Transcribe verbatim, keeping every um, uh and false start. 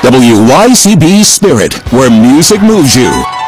W Y C B Spirit, where music moves you.